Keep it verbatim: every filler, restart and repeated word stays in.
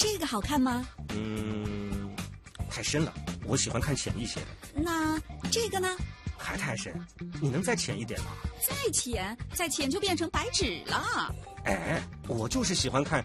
这个好看吗？ 嗯，太深了，我喜欢看浅一些的。 那这个呢？ 还太深，你能再浅一点吗？ 再浅，再浅就变成白纸了。 哎，我就是喜欢看